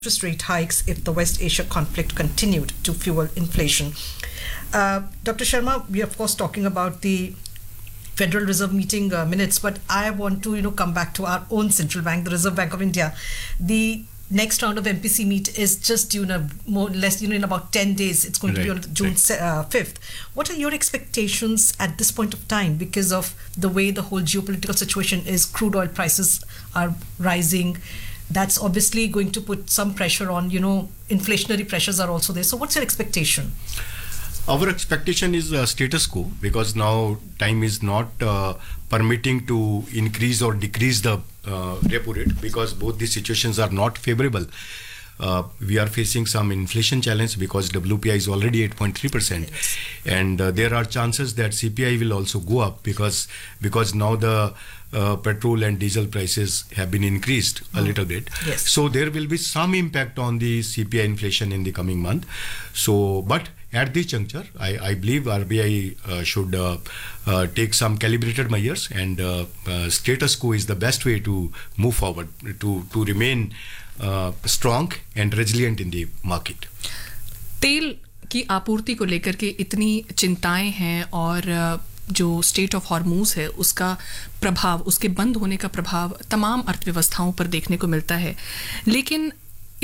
interest rate hikes if the West Asia conflict continued to fuel inflation. Dr. Sharma, we are of course talking about the Federal Reserve meeting minutes, but I want to come back to our own central bank, the Reserve Bank of India. The next round of MPC meet is just due more or less in about 10 days. It's going to be on June 5th. What are your expectations at this point of time because of the way the whole geopolitical situation is? Crude oil prices are rising. That's obviously going to put some pressure on, inflationary pressures are also there. So what's your expectation? Our expectation is status quo, because now time is not permitting to increase or decrease the repo rate, because both these situations are not favorable. We are facing some inflation challenge because WPI is already 8.3%, and there are chances that CPI will also go up because now the petrol and diesel prices have been increased a little bit. Yes. So there will be some impact on the CPI inflation in the coming month. So, but at this juncture, I believe RBI should take some calibrated measures, and status quo is the best way to move forward, to remain strong and resilient in the market. तेल की आपूर्ति को लेकर के इतनी चिंताएं हैं और जो स्टेट ऑफ हॉर्मूज है उसका प्रभाव, उसके बंद होने का प्रभाव तमाम अर्थव्यवस्थाओं पर देखने को मिलता है, लेकिन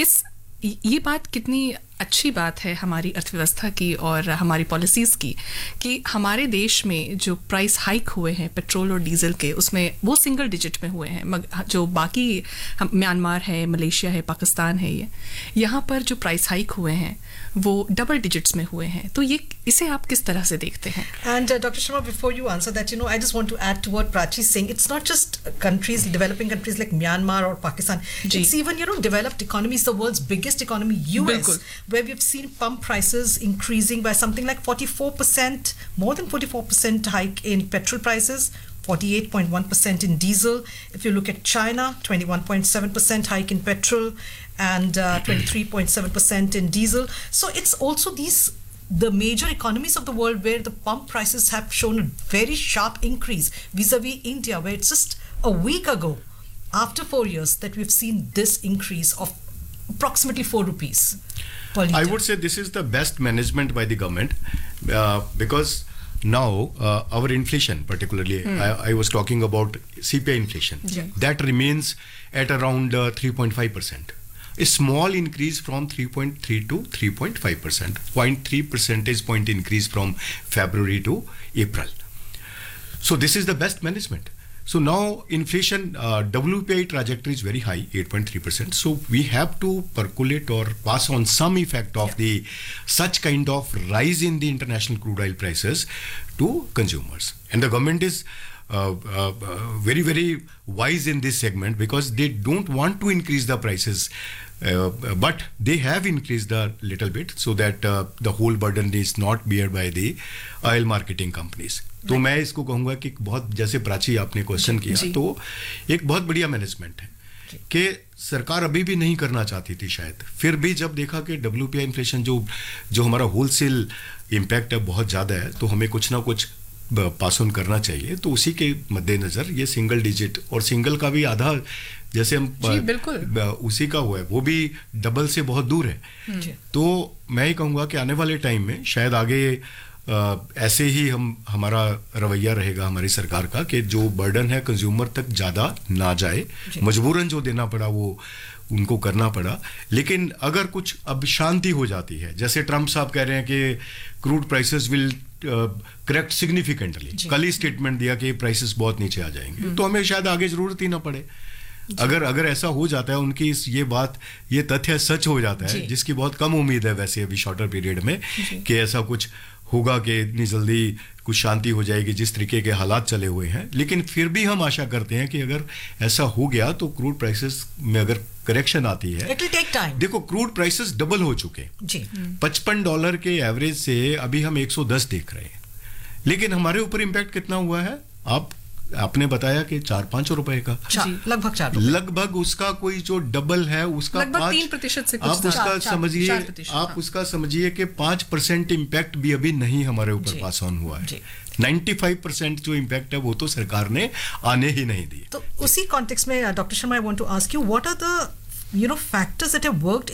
ये बात कितनी अच्छी बात है हमारी अर्थव्यवस्था की और हमारी पॉलिसीज़ की कि हमारे देश में जो प्राइस हाइक हुए हैं पेट्रोल और डीजल के, उसमें वो सिंगल डिजिट में हुए हैं, जो बाकी म्यांमार है, मलेशिया है, पाकिस्तान है, यहाँ पर जो प्राइस हाइक हुए हैं वो डबल डिजिट्स में हुए हैं. तो ये इसे आप किस तरह से देखते हैं? And Dr. Sharma, before you answer that, I just want to add to what Prachi is saying. It's not just countries, developing countries like Myanmar or Pakistan. It's even, developed economies, the world's biggest economy, US, where we've seen pump prices increasing by something like 44%, more than 44% hike in petrol prices, 48.1% in diesel. If you look at China, 21.7% hike in petrol and 23.7% in diesel. So it's also the major economies of the world where the pump prices have shown a very sharp increase vis-a-vis India, where it's just a week ago, after 4 years, that we've seen this increase of approximately 4 rupees per litre. I would say this is the best management by the government, because now our inflation, particularly I was talking about CPI inflation, that remains at around 3.5%. A small increase from 3.3 to 3.5%, 0.3 percentage point increase from February to April. So this is the best management. So now inflation, WPI trajectory is very high, 8.3%. So we have to percolate or pass on some effect of the such kind of rise in the international crude oil prices to consumers. And the government is very, very wise in this segment, because they don't want to increase the prices, but they have increased a little bit so that the whole burden is not bear by the oil marketing companies. तो मैं इसको कहूँगा कि बहुत, जैसे प्राची आपने question किया, तो एक बहुत बढ़िया मैनेजमेंट है कि सरकार अभी भी नहीं करना चाहती थी शायद, फिर भी जब देखा कि WPI इन्फ्लेशन जो हमारा होलसेल इम्पैक्ट है बहुत ज़्यादा है, तो हमें कुछ ना कुछ पास ऑन करना चाहिए, तो उसी के मद्देनज़र ये सिंगल डिजिट, और सिंगल का भी आधा जैसे हम उसी का हुआ है, वो भी डबल से बहुत दूर है. तो मैं ये कहूँगा कि आने वाले टाइम में शायद आगे ऐसे ही हमारा रवैया रहेगा हमारी सरकार का कि जो बर्डन है कंज्यूमर तक ज़्यादा ना जाए, मजबूरन जो देना पड़ा वो उनको करना पड़ा. लेकिन अगर कुछ अब शांति हो जाती है, जैसे ट्रम्प साहब कह रहे हैं कि crude prices will correct significantly, कल ही स्टेटमेंट दिया कि प्राइसेस बहुत नीचे आ जाएंगे, तो हमें शायद आगे जरूरत ही ना पड़े. अगर ऐसा हो जाता है, उनकी ये तथ्य सच हो जाता है, जिसकी बहुत कम उम्मीद है वैसे अभी शॉर्टर पीरियड में कि ऐसा कुछ होगा कि इतनी जल्दी कुछ शांति हो जाएगी जिस तरीके के हालात चले हुए हैं. लेकिन फिर भी हम आशा करते हैं कि अगर ऐसा हो गया तो क्रूड प्राइसेस में अगर करेक्शन आती है, It will take time. देखो क्रूड प्राइसेस डबल हो चुके हैं, $55 के एवरेज से अभी हम 110 देख रहे हैं. लेकिन हमारे ऊपर इम्पैक्ट कितना हुआ है, आपने बताया कि 4-5 रुपए का, लगभग 4 लगभग उसका कोई जो डबल है उसका 3% से कुछ, आप उसका समझिए कि 5% इम्पैक्ट भी अभी नहीं हमारे ऊपर पास ऑन हुआ है. 95% जो इम्पैक्ट है वो तो सरकार ने आने ही नहीं दी. तो उसी कॉन्टेक्स्ट में doctor Sharma, I want to ask you, what are the factors that have worked